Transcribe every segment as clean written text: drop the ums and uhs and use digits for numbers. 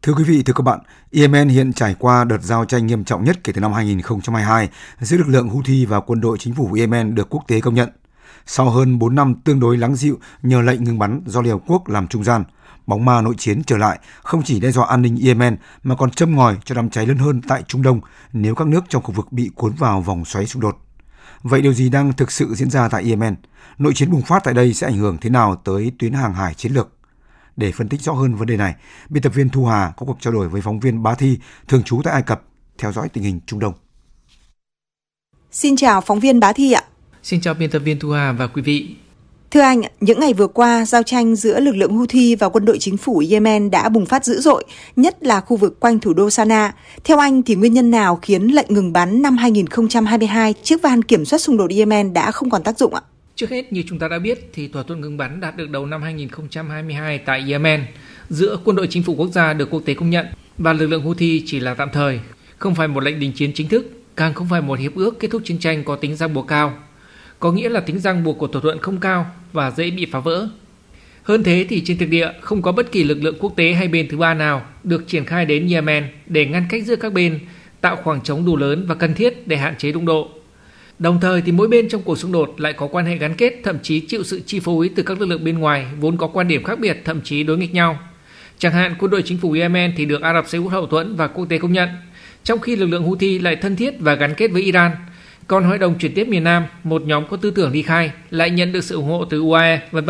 Thưa quý vị, thưa các bạn, Yemen hiện trải qua đợt giao tranh nghiêm trọng nhất kể từ năm 2022 giữa lực lượng Houthi và quân đội chính phủ Yemen được quốc tế công nhận. Sau hơn 4 năm tương đối lắng dịu nhờ lệnh ngừng bắn do Liên Hợp Quốc làm trung gian, bóng ma nội chiến trở lại không chỉ đe dọa an ninh Yemen mà còn châm ngòi cho đám cháy lớn hơn tại Trung Đông nếu các nước trong khu vực bị cuốn vào vòng xoáy xung đột. Vậy điều gì đang thực sự diễn ra tại Yemen? Nội chiến bùng phát tại đây sẽ ảnh hưởng thế nào tới tuyến hàng hải chiến lược? Để phân tích rõ hơn vấn đề này, biên tập viên Thu Hà có cuộc trao đổi với phóng viên Bá Thi, thường trú tại Ai Cập, theo dõi tình hình Trung Đông. Xin chào phóng viên Bá Thi ạ. Xin chào biên tập viên Thu Hà và quý vị. Thưa anh, những ngày vừa qua, giao tranh giữa lực lượng Houthi và quân đội chính phủ Yemen đã bùng phát dữ dội, nhất là khu vực quanh thủ đô Sanaa. Theo anh thì nguyên nhân nào khiến lệnh ngừng bắn năm 2022 chiếc van kiểm soát xung đột Yemen đã không còn tác dụng ạ? Trước hết, như chúng ta đã biết, thì thỏa thuận ngừng bắn đạt được đầu năm 2022 tại Yemen giữa quân đội chính phủ quốc gia được quốc tế công nhận và lực lượng Houthi chỉ là tạm thời, không phải một lệnh đình chiến chính thức, càng không phải một hiệp ước kết thúc chiến tranh có tính ràng buộc cao. Có nghĩa là tính ràng buộc của thỏa thuận không cao và dễ bị phá vỡ. Hơn thế thì trên thực địa không có bất kỳ lực lượng quốc tế hay bên thứ ba nào được triển khai đến Yemen để ngăn cách giữa các bên, tạo khoảng trống đủ lớn và cần thiết để hạn chế đụng độ. Đồng thời thì mỗi bên trong cuộc xung đột lại có quan hệ gắn kết, thậm chí chịu sự chi phối từ các lực lượng bên ngoài vốn có quan điểm khác biệt, thậm chí đối nghịch nhau. Chẳng hạn quân đội chính phủ Yemen thì được Ả Rập Xê Út hậu thuẫn và quốc tế công nhận, trong khi lực lượng Houthi lại thân thiết và gắn kết với Iran. Còn Hội đồng chuyển tiếp miền Nam, một nhóm có tư tưởng ly khai, lại nhận được sự ủng hộ từ UAE, v.v.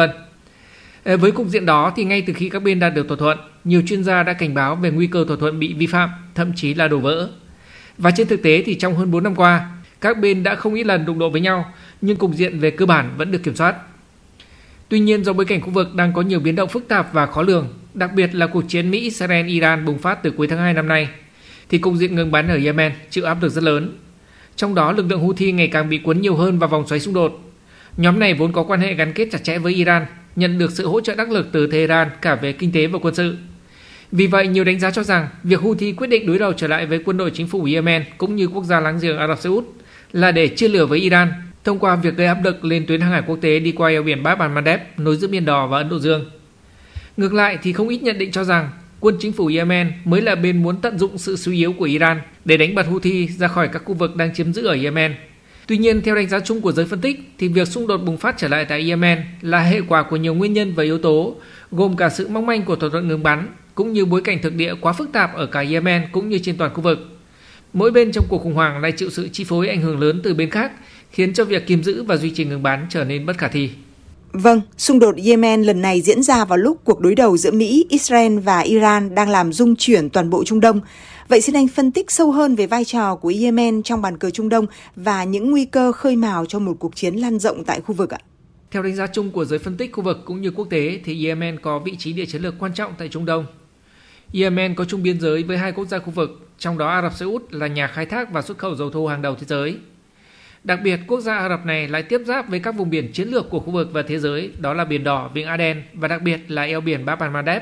Với cục diện đó thì ngay từ khi các bên đạt được thỏa thuận, nhiều chuyên gia đã cảnh báo về nguy cơ thỏa thuận bị vi phạm, thậm chí là đổ vỡ. Và trên thực tế thì trong hơn 4 năm qua, các bên đã không ít lần đụng độ với nhau, nhưng cục diện về cơ bản vẫn được kiểm soát. Tuy nhiên, do bối cảnh khu vực đang có nhiều biến động phức tạp và khó lường, đặc biệt là cuộc chiến Mỹ-Israel-Iran bùng phát từ cuối tháng 2 năm nay, thì cục diện ngừng bắn ở Yemen chịu áp lực rất lớn. Trong đó, lực lượng Houthi ngày càng bị cuốn nhiều hơn vào vòng xoáy xung đột. Nhóm này vốn có quan hệ gắn kết chặt chẽ với Iran, nhận được sự hỗ trợ đắc lực từ Tehran cả về kinh tế và quân sự. Vì vậy, nhiều đánh giá cho rằng việc Houthi quyết định đối đầu trở lại với quân đội chính phủ Yemen cũng như quốc gia láng giềng Ả Rập Xê Út là để chia lửa với Iran thông qua việc gây áp lực lên tuyến hàng hải quốc tế đi qua eo biển Bab al-Mandeb nối giữa Biển Đỏ và Ấn Độ Dương. Ngược lại thì không ít nhận định cho rằng quân chính phủ Yemen mới là bên muốn tận dụng sự suy yếu của Iran để đánh bật Houthi ra khỏi các khu vực đang chiếm giữ ở Yemen. Tuy nhiên, theo đánh giá chung của giới phân tích thì việc xung đột bùng phát trở lại tại Yemen là hệ quả của nhiều nguyên nhân và yếu tố, gồm cả sự mong manh của thỏa thuận ngừng bắn cũng như bối cảnh thực địa quá phức tạp ở cả Yemen cũng như trên toàn khu vực. Mỗi bên trong cuộc khủng hoảng lại chịu sự chi phối ảnh hưởng lớn từ bên khác, khiến cho việc kiềm giữ và duy trì ngừng bắn trở nên bất khả thi. Vâng, xung đột Yemen lần này diễn ra vào lúc cuộc đối đầu giữa Mỹ, Israel và Iran đang làm rung chuyển toàn bộ Trung Đông. Vậy xin anh phân tích sâu hơn về vai trò của Yemen trong bàn cờ Trung Đông và những nguy cơ khơi mào cho một cuộc chiến lan rộng tại khu vực ạ. Theo đánh giá chung của giới phân tích khu vực cũng như quốc tế thì Yemen có vị trí địa chiến lược quan trọng tại Trung Đông. Yemen có chung biên giới với hai quốc gia khu vực, trong đó Ả Rập Xê Út là nhà khai thác và xuất khẩu dầu thô hàng đầu thế giới. Đặc biệt, quốc gia Ả Rập này lại tiếp giáp với các vùng biển chiến lược của khu vực và thế giới, đó là Biển Đỏ, Vịnh Aden và đặc biệt là eo biển Bab al-Mandeb.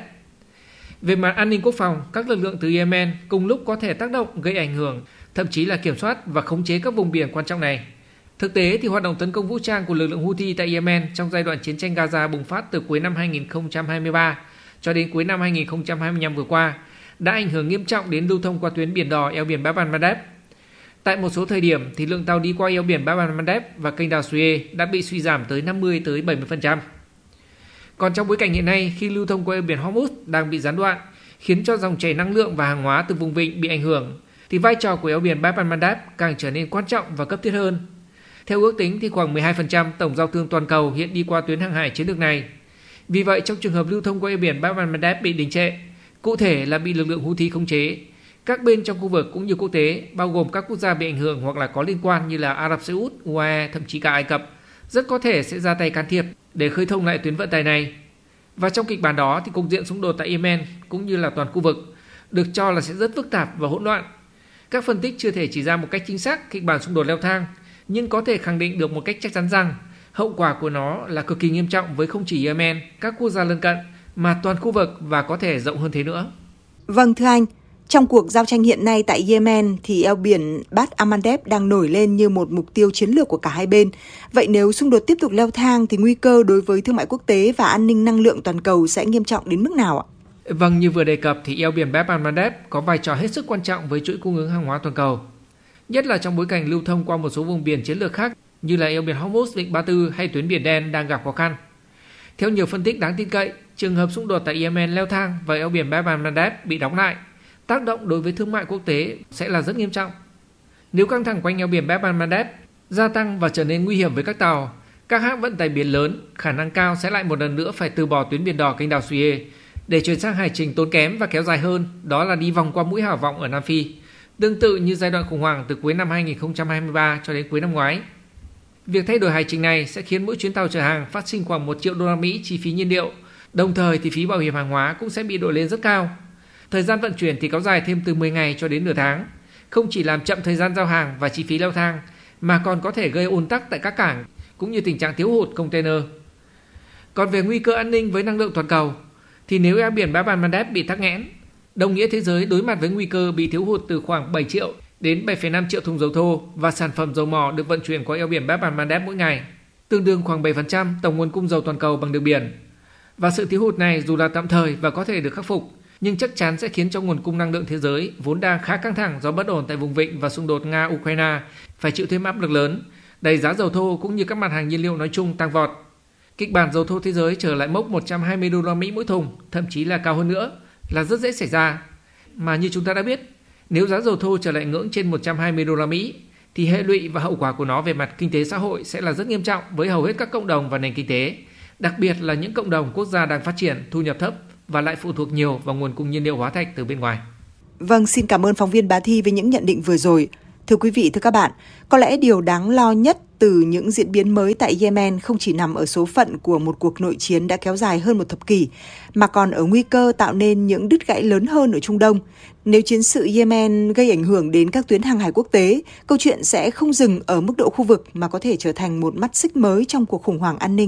Về mặt an ninh quốc phòng, các lực lượng từ Yemen cùng lúc có thể tác động gây ảnh hưởng, thậm chí là kiểm soát và khống chế các vùng biển quan trọng này. Thực tế thì hoạt động tấn công vũ trang của lực lượng Houthi tại Yemen trong giai đoạn chiến tranh Gaza bùng phát từ cuối năm 2023 cho đến cuối năm 2025 vừa qua đã ảnh hưởng nghiêm trọng đến lưu thông qua tuyến Biển Đỏ, eo biển Bab al-Mandeb. Tại một số thời điểm thì lượng tàu đi qua eo biển Bab al-Mandeb và kênh đào Suez đã bị suy giảm tới 50-70%. Còn trong bối cảnh hiện nay, khi lưu thông qua eo biển Hormuz đang bị gián đoạn, khiến cho dòng chảy năng lượng và hàng hóa từ vùng vịnh bị ảnh hưởng, thì vai trò của eo biển Bab al-Mandeb càng trở nên quan trọng và cấp thiết hơn. Theo ước tính thì khoảng 12% tổng giao thương toàn cầu hiện đi qua tuyến hàng hải chiến lược này. Vì vậy, trong trường hợp lưu thông qua eo biển Bab al-Mandeb bị đình trệ, cụ thể là bị lực lượng Houthi khống chế, các bên trong khu vực cũng như quốc tế, bao gồm các quốc gia bị ảnh hưởng hoặc là có liên quan như là Ả Rập Xê Út, UAE, thậm chí cả Ai Cập, rất có thể sẽ ra tay can thiệp để khơi thông lại tuyến vận tải này. Và trong kịch bản đó thì cục diện xung đột tại Yemen cũng như là toàn khu vực được cho là sẽ rất phức tạp và hỗn loạn. Các phân tích chưa thể chỉ ra một cách chính xác kịch bản xung đột leo thang, nhưng có thể khẳng định được một cách chắc chắn rằng hậu quả của nó là cực kỳ nghiêm trọng với không chỉ Yemen, các quốc gia lân cận mà toàn khu vực và có thể rộng hơn thế nữa. Vâng thưa anh, trong cuộc giao tranh hiện nay tại Yemen thì eo biển Bab al-Mandeb đang nổi lên như một mục tiêu chiến lược của cả hai bên. Vậy nếu xung đột tiếp tục leo thang thì nguy cơ đối với thương mại quốc tế và an ninh năng lượng toàn cầu sẽ nghiêm trọng đến mức nào ạ? Vâng, như vừa đề cập thì eo biển Bab al-Mandeb có vai trò hết sức quan trọng với chuỗi cung ứng hàng hóa toàn cầu, nhất là trong bối cảnh lưu thông qua một số vùng biển chiến lược khác như là eo biển Hormuz, vịnh Ba Tư hay tuyến biển đen đang gặp khó khăn. Theo nhiều phân tích đáng tin cậy, trường hợp xung đột tại Yemen leo thang và eo biển Bab al-Mandeb bị đóng lại, tác động đối với thương mại quốc tế sẽ là rất nghiêm trọng. Nếu căng thẳng quanh eo biển Bab al-Mandeb gia tăng và trở nên nguy hiểm với các tàu, các hãng vận tải biển lớn khả năng cao sẽ lại một lần nữa phải từ bỏ tuyến biển đỏ kênh đào Suez để chuyển sang hành trình tốn kém và kéo dài hơn, đó là đi vòng qua mũi Hảo Vọng ở Nam Phi, tương tự như giai đoạn khủng hoảng từ cuối năm 2023 cho đến cuối năm ngoái. Việc thay đổi hành trình này sẽ khiến mỗi chuyến tàu chở hàng phát sinh khoảng 1 triệu đô la Mỹ chi phí nhiên liệu, đồng thời thì phí bảo hiểm hàng hóa cũng sẽ bị đội lên rất cao. Thời gian vận chuyển thì kéo dài thêm từ 10 ngày cho đến nửa tháng, không chỉ làm chậm thời gian giao hàng và chi phí leo thang, mà còn có thể gây ùn tắc tại các cảng, cũng như tình trạng thiếu hụt container. Còn về nguy cơ an ninh với năng lượng toàn cầu, thì nếu eo biển Bab al-Mandeb bị tắc nghẽn, đồng nghĩa thế giới đối mặt với nguy cơ bị thiếu hụt từ khoảng 7 triệu đến 7,5 triệu thùng dầu thô và sản phẩm dầu mỏ được vận chuyển qua eo biển Bab al-Mandeb mỗi ngày, tương đương khoảng 7% tổng nguồn cung dầu toàn cầu bằng đường biển. Và sự thiếu hụt này dù là tạm thời và có thể được khắc phục, nhưng chắc chắn sẽ khiến cho nguồn cung năng lượng thế giới vốn đang khá căng thẳng do bất ổn tại vùng vịnh và xung đột Nga-Ukraine phải chịu thêm áp lực lớn, đẩy giá dầu thô cũng như các mặt hàng nhiên liệu nói chung tăng vọt. Kịch bản dầu thô thế giới trở lại mốc 120 đô la Mỹ mỗi thùng, thậm chí là cao hơn nữa, là rất dễ xảy ra. Mà như chúng ta đã biết, nếu giá dầu thô trở lại ngưỡng trên 120 đô la Mỹ, thì hệ lụy và hậu quả của nó về mặt kinh tế xã hội sẽ là rất nghiêm trọng với hầu hết các cộng đồng và nền kinh tế, đặc biệt là những cộng đồng quốc gia đang phát triển, thu nhập thấp và lại phụ thuộc nhiều vào nguồn cung nhiên liệu hóa thạch từ bên ngoài. Vâng, xin cảm ơn phóng viên Bá Thi với những nhận định vừa rồi. Thưa quý vị, thưa các bạn, có lẽ điều đáng lo nhất từ những diễn biến mới tại Yemen không chỉ nằm ở số phận của một cuộc nội chiến đã kéo dài hơn một thập kỷ, mà còn ở nguy cơ tạo nên những đứt gãy lớn hơn ở Trung Đông. Nếu chiến sự Yemen gây ảnh hưởng đến các tuyến hàng hải quốc tế, câu chuyện sẽ không dừng ở mức độ khu vực mà có thể trở thành một mắt xích mới trong cuộc khủng hoảng an ninh